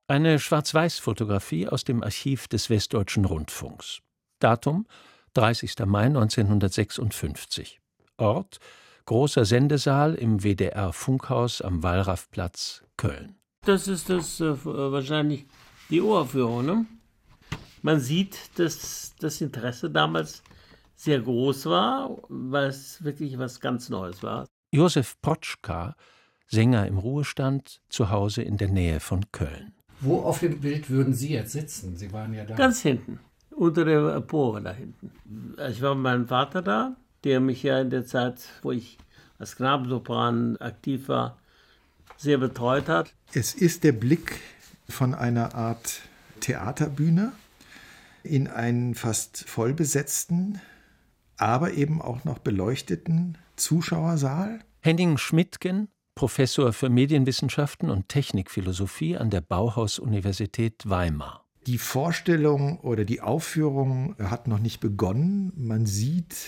Eine Schwarz-Weiß-Fotografie aus dem Archiv des Westdeutschen Rundfunks. Datum 30. Mai 1956. Ort: Großer Sendesaal im WDR-Funkhaus am Wallrafplatz, Köln. Das ist wahrscheinlich die Uraufführung, ne? Man sieht, dass das Interesse damals sehr groß war, weil es wirklich was ganz Neues war. Josef Protschka, Sänger im Ruhestand, zu Hause in der Nähe von Köln. Wo auf dem Bild würden Sie jetzt sitzen? Sie waren ja da. Ganz hinten, unter der Empore da hinten. Ich war mit meinem Vater da, der mich ja in der Zeit, wo ich als Knabensopran aktiv war, sehr betreut hat. Es ist der Blick von einer Art Theaterbühne in einen fast vollbesetzten, aber eben auch noch beleuchteten Zuschauersaal. Henning Schmidtgen, Professor für Medienwissenschaften und Technikphilosophie an der Bauhaus-Universität Weimar. Die Vorstellung oder die Aufführung hat noch nicht begonnen. Man sieht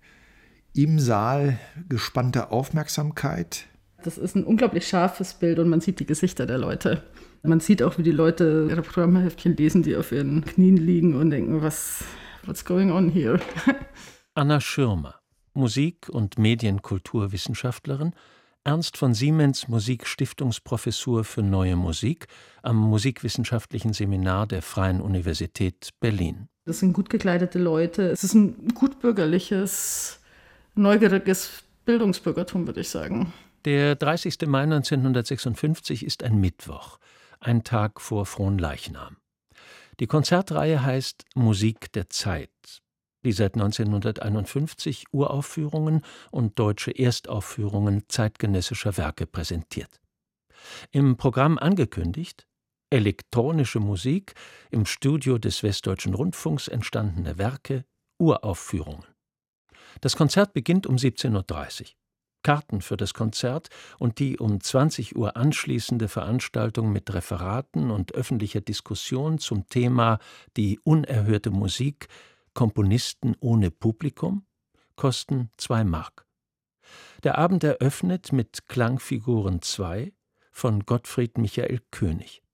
im Saal gespannte Aufmerksamkeit. Das ist ein unglaublich scharfes Bild und man sieht die Gesichter der Leute. Man sieht auch, wie die Leute ihre Programmheftchen lesen, die auf ihren Knien liegen und denken, what's going on here? Anna Schirmer, Musik- und Medienkulturwissenschaftlerin, Ernst von Siemens Musikstiftungsprofessur für Neue Musik am Musikwissenschaftlichen Seminar der Freien Universität Berlin. Das sind gut gekleidete Leute. Es ist ein gut bürgerliches, neugieriges Bildungsbürgertum, würde ich sagen. Der 30. Mai 1956 ist ein Mittwoch, ein Tag vor Fronleichnam. Die Konzertreihe heißt Musik der Zeit, die seit 1951 Uraufführungen und deutsche Erstaufführungen zeitgenössischer Werke präsentiert. Im Programm angekündigt: elektronische Musik, im Studio des Westdeutschen Rundfunks entstandene Werke, Uraufführungen. Das Konzert beginnt um 17:30 Uhr. Karten für das Konzert und die um 20 Uhr anschließende Veranstaltung mit Referaten und öffentlicher Diskussion zum Thema Die unerhörte Musik, Komponisten ohne Publikum, kosten 2 Mark. Der Abend eröffnet mit Klangfiguren 2 von Gottfried Michael König.